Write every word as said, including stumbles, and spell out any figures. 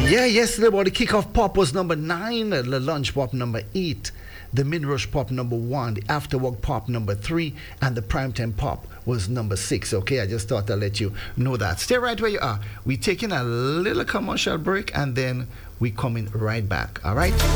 Yeah, yesterday, well, the kickoff pop was number nine, the lunch pop number eight, the mid-rush pop number one, the afterwork pop number three, and the primetime pop was number six. Okay, I just thought I'd let you know that. Stay right where you are. We're taking a little commercial break, and then we coming right back. All right.